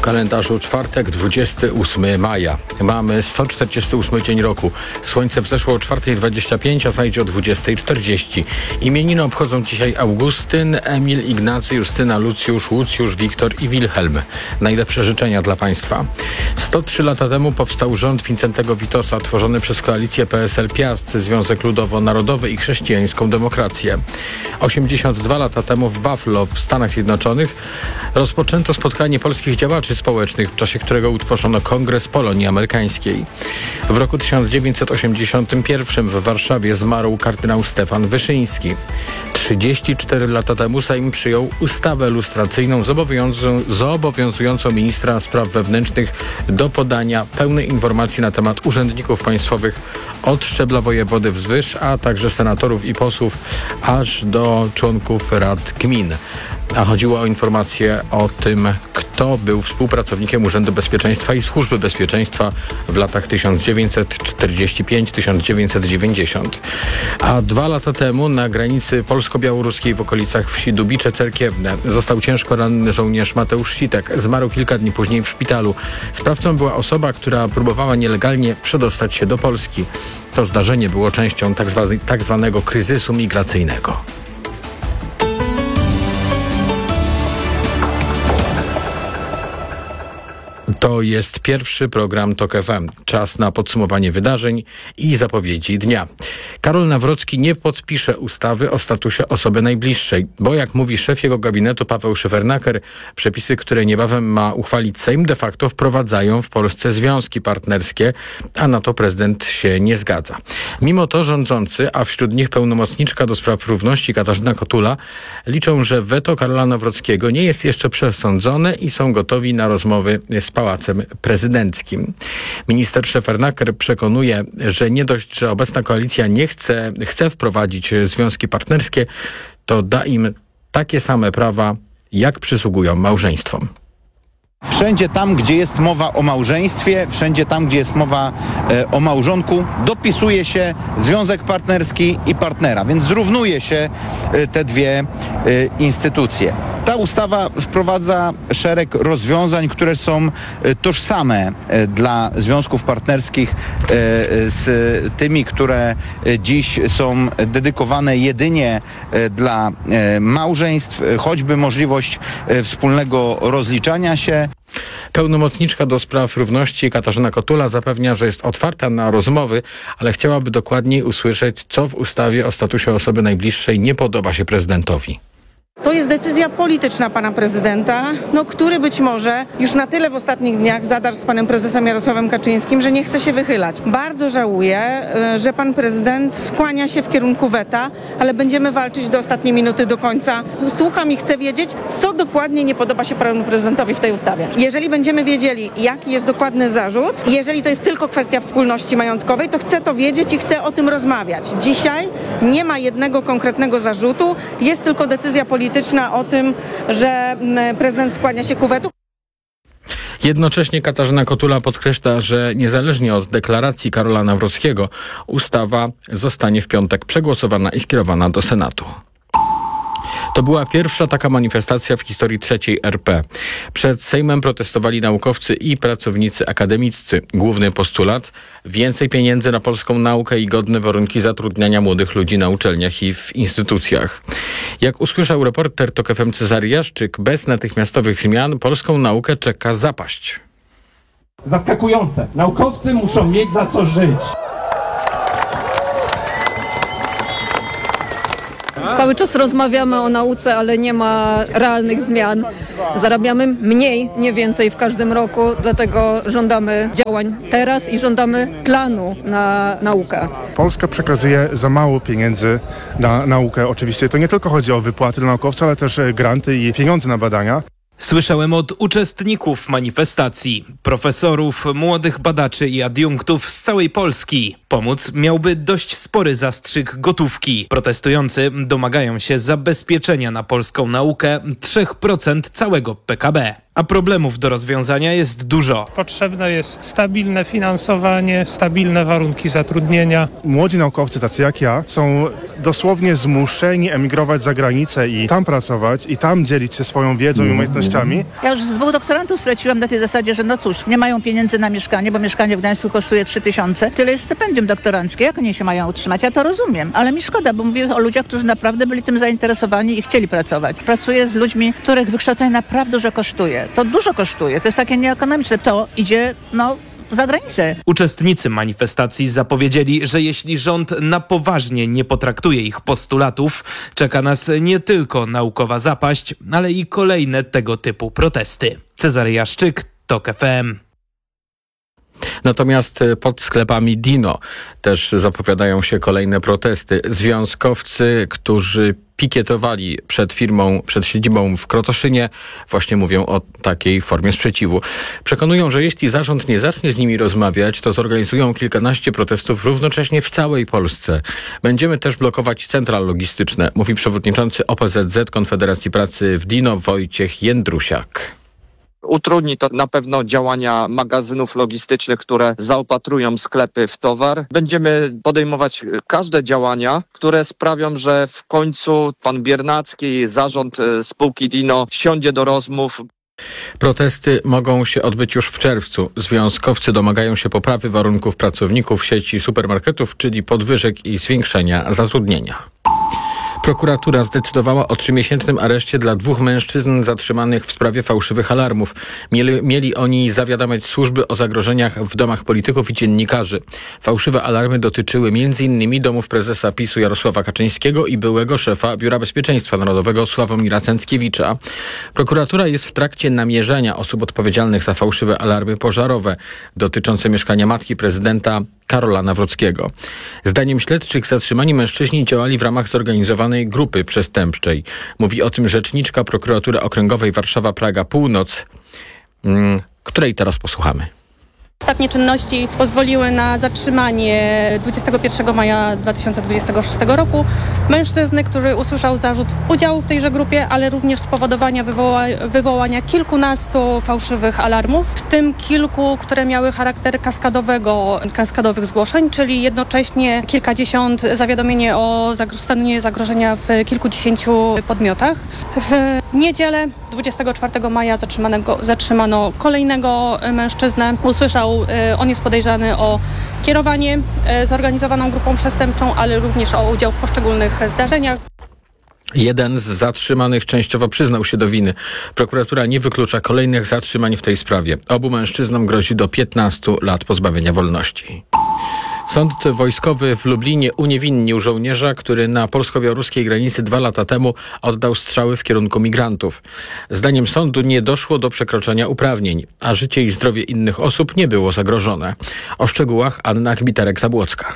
kalendarzu czwartek, 28 maja. Mamy 148 dzień roku. Słońce wzeszło o 4:25, a zajdzie o 20:40. Imieniny obchodzą dzisiaj Augustyn, Emil, Ignacy, Justyna, Lucjusz, Łucjusz, Wiktor i Wilhelm. Najlepsze życzenia dla Państwa. 103 lata temu powstał rząd Wincentego Witosa, tworzony przez koalicję PSL-Piast, Związek Ludowo-Narodowy i Chrześcijańską Demokrację. 82 lata temu w Buffalo w Stanach Zjednoczonych rozpoczęto spotkanie polskich działaczy społecznych, w czasie którego utworzono Kongres Polonii Amerykańskiej. W roku 1981 w Warszawie zmarł kardynał Stefan Wyszyński. 34 lata temu Sejm przyjął ustawę lustracyjną zobowiązującą ministra spraw wewnętrznych do podania pełnej informacji na temat urzędników państwowych od szczebla wojewody wzwyż, a także senatorów i posłów aż do członków rad gmin. A chodziło o informację o tym, kto był współpracownikiem Urzędu Bezpieczeństwa i Służby Bezpieczeństwa w latach 1945-1990. A 2 lata temu na granicy polsko-białoruskiej w okolicach wsi Dubicze Cerkiewne został ciężko ranny żołnierz Mateusz Sitek. Zmarł kilka dni później w szpitalu. Sprawcą była osoba, która próbowała nielegalnie przedostać się do Polski. To zdarzenie było częścią tak zwanego kryzysu migracyjnego. To jest pierwszy program TOK FM. Czas na podsumowanie wydarzeń i zapowiedzi dnia. Karol Nawrocki nie podpisze ustawy o statusie osoby najbliższej, bo jak mówi szef jego gabinetu Paweł Szefernaker, przepisy, które niebawem ma uchwalić Sejm, de facto wprowadzają w Polsce związki partnerskie, a na to prezydent się nie zgadza. Mimo to rządzący, a wśród nich pełnomocniczka do spraw równości Katarzyna Kotula, liczą, że weto Karola Nawrockiego nie jest jeszcze przesądzone i są gotowi na rozmowy z Pałacem Prezydenckim. Minister Szefernaker przekonuje, że nie dość, że obecna koalicja nie chce wprowadzić związki partnerskie, to da im takie same prawa, jak przysługują małżeństwom. Wszędzie tam, gdzie jest mowa o małżeństwie, wszędzie tam, gdzie jest mowa o małżonku, dopisuje się związek partnerski i partnera, więc zrównuje się te dwie instytucje. Ta ustawa wprowadza szereg rozwiązań, które są tożsame dla związków partnerskich z tymi, które dziś są dedykowane jedynie dla małżeństw, choćby możliwość wspólnego rozliczania się. Pełnomocniczka do spraw równości Katarzyna Kotula zapewnia, że jest otwarta na rozmowy, ale chciałaby dokładniej usłyszeć, co w ustawie o statusie osoby najbliższej nie podoba się prezydentowi. To jest decyzja polityczna pana prezydenta, który być może już na tyle w ostatnich dniach zadarł z panem prezesem Jarosławem Kaczyńskim, że nie chce się wychylać. Bardzo żałuję, że pan prezydent skłania się w kierunku weta, ale będziemy walczyć do ostatniej minuty, do końca. Słucham i chcę wiedzieć, co dokładnie nie podoba się panu prezydentowi w tej ustawie. Jeżeli będziemy wiedzieli, jaki jest dokładny zarzut, jeżeli to jest tylko kwestia wspólności majątkowej, to chcę to wiedzieć i chcę o tym rozmawiać. Dzisiaj nie ma jednego konkretnego zarzutu, jest tylko decyzja polityczna o tym, że prezydent skłania się ku wetu. Jednocześnie Katarzyna Kotula podkreśla, że niezależnie od deklaracji Karola Nawrockiego ustawa zostanie w piątek przegłosowana i skierowana do Senatu. To była pierwsza taka manifestacja w historii III RP. Przed Sejmem protestowali naukowcy i pracownicy akademiccy. Główny postulat: więcej pieniędzy na polską naukę i godne warunki zatrudniania młodych ludzi na uczelniach i w instytucjach. Jak usłyszał reporter TOK FM Cezary Jaszczyk, bez natychmiastowych zmian polską naukę czeka zapaść. Zaskakujące. Naukowcy muszą mieć za co żyć. Cały czas rozmawiamy o nauce, ale nie ma realnych zmian. Zarabiamy mniej, nie więcej w każdym roku, dlatego żądamy działań teraz i żądamy planu na naukę. Polska przekazuje za mało pieniędzy na naukę. Oczywiście to nie tylko chodzi o wypłaty dla naukowców, ale też granty i pieniądze na badania. Słyszałem od uczestników manifestacji, profesorów, młodych badaczy i adiunktów z całej Polski. Pomóc miałby dość spory zastrzyk gotówki. Protestujący domagają się zabezpieczenia na polską naukę 3% całego PKB. a problemów do rozwiązania jest dużo. Potrzebne jest stabilne finansowanie, stabilne warunki zatrudnienia. Młodzi naukowcy, tacy jak ja, są dosłownie zmuszeni emigrować za granicę i tam pracować, i tam dzielić się swoją wiedzą i umiejętnościami. Ja już z 2 doktorantów straciłam na tej zasadzie, że no cóż, nie mają pieniędzy na mieszkanie, bo mieszkanie w Gdańsku kosztuje 3000. Tyle jest stypendium doktoranckie, jak oni się mają utrzymać? Ja to rozumiem, ale mi szkoda, bo mówię o ludziach, którzy naprawdę byli tym zainteresowani i chcieli pracować. Pracuję z ludźmi, których wykształcenie naprawdę dużo kosztuje. To dużo kosztuje, to jest takie nieekonomiczne. To idzie, za granicę. Uczestnicy manifestacji zapowiedzieli, że jeśli rząd na poważnie nie potraktuje ich postulatów, czeka nas nie tylko naukowa zapaść, ale i kolejne tego typu protesty. Cezary Jaszczyk, TOK FM. Natomiast pod sklepami Dino też zapowiadają się kolejne protesty. Związkowcy, którzy pikietowali przed siedzibą w Krotoszynie, właśnie mówią o takiej formie sprzeciwu. Przekonują, że jeśli zarząd nie zacznie z nimi rozmawiać, to zorganizują kilkanaście protestów równocześnie w całej Polsce. Będziemy też blokować centra logistyczne, mówi przewodniczący OPZZ Konfederacji Pracy w Dino Wojciech Jędrusiak. Utrudni to na pewno działania magazynów logistycznych, które zaopatrują sklepy w towar. Będziemy podejmować każde działania, które sprawią, że w końcu pan Biernacki, zarząd spółki Dino siądzie do rozmów. Protesty mogą się odbyć już w czerwcu. Związkowcy domagają się poprawy warunków pracowników sieci supermarketów, czyli podwyżek i zwiększenia zatrudnienia. Prokuratura zdecydowała o 3-miesięcznym areszcie dla 2 mężczyzn zatrzymanych w sprawie fałszywych alarmów. Mieli oni zawiadamiać służby o zagrożeniach w domach polityków i dziennikarzy. Fałszywe alarmy dotyczyły m.in. domów prezesa PiS-u Jarosława Kaczyńskiego i byłego szefa Biura Bezpieczeństwa Narodowego Sławomira Cęckiewicza. Prokuratura jest w trakcie namierzenia osób odpowiedzialnych za fałszywe alarmy pożarowe dotyczące mieszkania matki prezydenta Karola Nawrockiego. Zdaniem śledczych zatrzymani mężczyźni działali w ramach zorganizowanej grupy przestępczej. Mówi o tym rzeczniczka Prokuratury Okręgowej Warszawa-Praga Północ, której teraz posłuchamy. Ostatnie czynności pozwoliły na zatrzymanie 21 maja 2026 roku mężczyzny, który usłyszał zarzut udziału w tejże grupie, ale również spowodowania wywołania kilkunastu fałszywych alarmów, w tym kilku, które miały charakter kaskadowych zgłoszeń, czyli jednocześnie kilkadziesiąt zawiadomień o stanie zagrożenia w kilkudziesięciu podmiotach. W niedzielę 24 maja zatrzymano kolejnego mężczyznę. On jest podejrzany o kierowanie zorganizowaną grupą przestępczą, ale również o udział w poszczególnych zdarzeniach. Jeden z zatrzymanych częściowo przyznał się do winy. Prokuratura nie wyklucza kolejnych zatrzymań w tej sprawie. Obu mężczyznom grozi do 15 lat pozbawienia wolności. Sąd wojskowy w Lublinie uniewinnił żołnierza, który na polsko-białoruskiej granicy 2 lata temu oddał strzały w kierunku migrantów. Zdaniem sądu nie doszło do przekroczenia uprawnień, a życie i zdrowie innych osób nie było zagrożone. O szczegółach Anna Chmitarek-Zabłocka.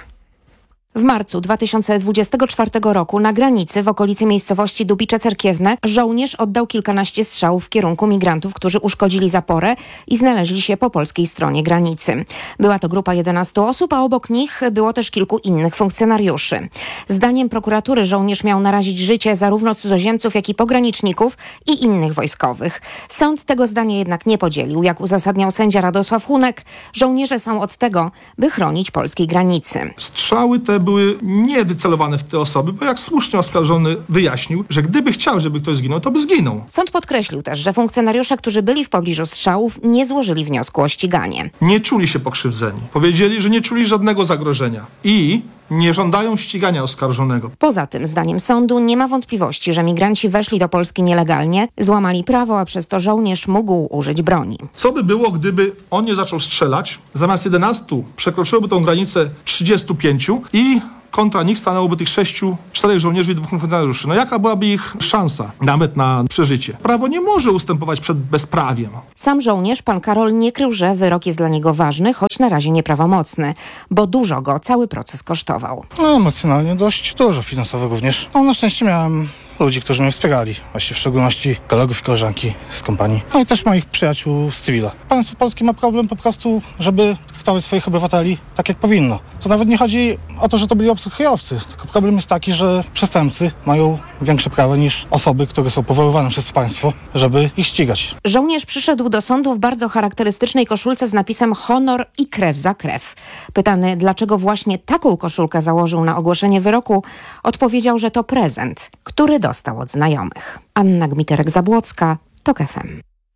W marcu 2024 roku na granicy w okolicy miejscowości Dubicze Cerkiewne żołnierz oddał kilkanaście strzałów w kierunku migrantów, którzy uszkodzili zaporę i znaleźli się po polskiej stronie granicy. Była to grupa 11 osób, a obok nich było też kilku innych funkcjonariuszy. Zdaniem prokuratury żołnierz miał narazić życie zarówno cudzoziemców, jak i pograniczników i innych wojskowych. Sąd tego zdania jednak nie podzielił. Jak uzasadniał sędzia Radosław Hunek, żołnierze są od tego, by chronić polskiej granicy. Strzały te były niewycelowane w te osoby, bo jak słusznie oskarżony wyjaśnił, że gdyby chciał, żeby ktoś zginął, to by zginął. Sąd podkreślił też, że funkcjonariusze, którzy byli w pobliżu strzałów, nie złożyli wniosku o ściganie. Nie czuli się pokrzywdzeni. Powiedzieli, że nie czuli żadnego zagrożenia i nie żądają ścigania oskarżonego. Poza tym, zdaniem sądu, nie ma wątpliwości, że migranci weszli do Polski nielegalnie, złamali prawo, a przez to żołnierz mógł użyć broni. Co by było, gdyby on nie zaczął strzelać? Zamiast 11 przekroczyłoby tą granicę 35 i kontra nich stanęłoby tych 4 żołnierzy i 2 funkcjonariuszy. No jaka byłaby ich szansa nawet na przeżycie? Prawo nie może ustępować przed bezprawiem. Sam żołnierz, pan Karol, nie krył, że wyrok jest dla niego ważny, choć na razie nieprawomocny, bo dużo go cały proces kosztował. No emocjonalnie dość dużo, finansowo również. No na szczęście miałem ludzi, którzy mnie wspierali, właściwie w szczególności kolegów i koleżanki z kompanii. No i też moich przyjaciół z cywila. Państwo polskie ma problem po prostu, żeby traktować swoich obywateli tak, jak powinno. To nawet nie chodzi o to, że to byli obcokrajowcy, tylko problem jest taki, że przestępcy mają większe prawa niż osoby, które są powoływane przez państwo, żeby ich ścigać. Żołnierz przyszedł do sądu w bardzo charakterystycznej koszulce z napisem honor i krew za krew. Pytany, dlaczego właśnie taką koszulkę założył na ogłoszenie wyroku, odpowiedział, że to prezent, który dostał od znajomych. Anna Gmiterek-Zabłocka, TOK FM.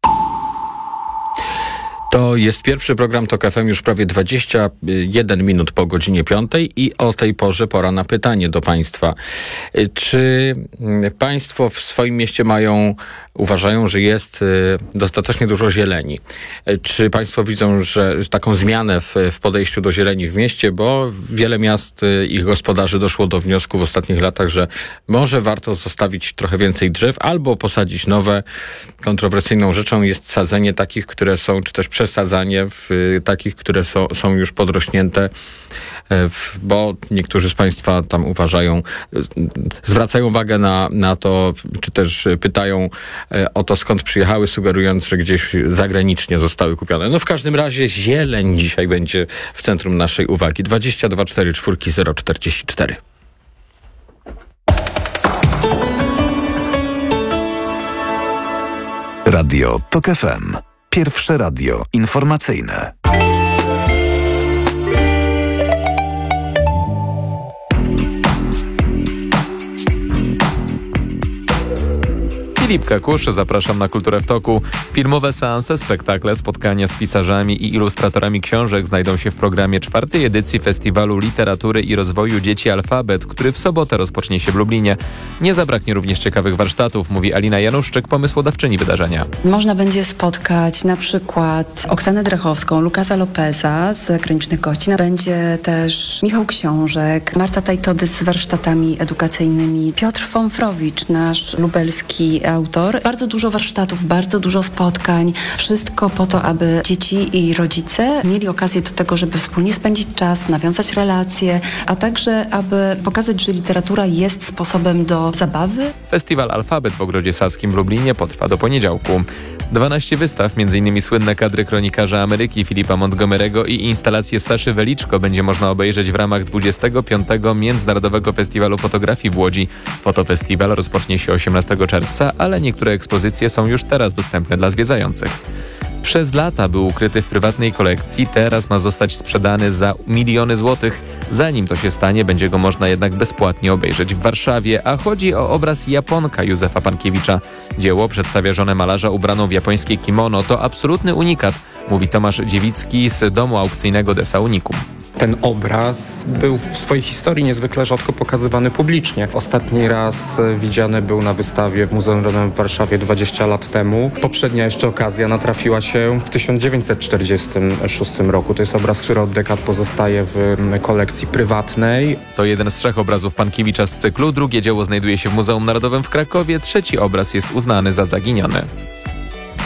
To jest pierwszy program TOK FM już prawie 21 minut po godzinie 5 i o tej porze pora na pytanie do Państwa. Czy Państwo w swoim mieście uważają, że jest dostatecznie dużo zieleni? Czy Państwo widzą, że taką zmianę w podejściu do zieleni w mieście, bo wiele miast i gospodarzy doszło do wniosku w ostatnich latach, że może warto zostawić trochę więcej drzew albo posadzić nowe. Kontrowersyjną rzeczą jest sadzenie takich, które są, czy też przesadzanie w takich, które są już podrośnięte, bo niektórzy z Państwa tam uważają, zwracają uwagę na to, czy też pytają o to, skąd przyjechały, sugerując, że gdzieś zagranicznie zostały kupione. No w każdym razie zieleń dzisiaj będzie w centrum naszej uwagi. 22 44 044. Radio TOK FM. Pierwsze radio informacyjne. Filip Kakusz, zapraszam na Kulturę w Toku. Filmowe seanse, spektakle, spotkania z pisarzami i ilustratorami książek znajdą się w programie 4. edycji Festiwalu Literatury i Rozwoju Dzieci Alfabet, który w sobotę rozpocznie się w Lublinie. Nie zabraknie również ciekawych warsztatów, mówi Alina Januszczyk, pomysłodawczyni wydarzenia. Można będzie spotkać na przykład Oksanę Drechowską, Lukasa Lopeza z zagranicznych gości. Będzie też Michał Książek, Marta Tajtody z warsztatami edukacyjnymi, Piotr Fąfrowicz, nasz lubelski autor. Bardzo dużo warsztatów, bardzo dużo spotkań. Wszystko po to, aby dzieci i rodzice mieli okazję do tego, żeby wspólnie spędzić czas, nawiązać relacje, a także, aby pokazać, że literatura jest sposobem do zabawy. Festiwal Alfabet w Ogrodzie Saskim w Lublinie potrwa do poniedziałku. 12 wystaw, m.in. słynne kadry kronikarza Ameryki Filipa Montgomery'ego i instalację Saszy Weliczko będzie można obejrzeć w ramach 25. Międzynarodowego Festiwalu Fotografii w Łodzi. Fotofestiwal rozpocznie się 18 czerwca, ale niektóre ekspozycje są już teraz dostępne dla zwiedzających. Przez lata był ukryty w prywatnej kolekcji, teraz ma zostać sprzedany za miliony złotych. Zanim to się stanie, będzie go można jednak bezpłatnie obejrzeć w Warszawie, a chodzi o obraz Japonka Józefa Pankiewicza. Dzieło przedstawia żonę malarza ubraną w japońskie kimono. To absolutny unikat, mówi Tomasz Dziewicki z domu aukcyjnego Desa Unicum. Ten obraz był w swojej historii niezwykle rzadko pokazywany publicznie. Ostatni raz widziany był na wystawie w Muzeum Narodowym w Warszawie 20 lat temu. Poprzednia jeszcze okazja natrafiła się w 1946 roku. To jest obraz, który od dekad pozostaje w kolekcji prywatnej. To jeden z 3 obrazów Pankiewicza z cyklu. Drugie dzieło znajduje się w Muzeum Narodowym w Krakowie. Trzeci obraz jest uznany za zaginiony.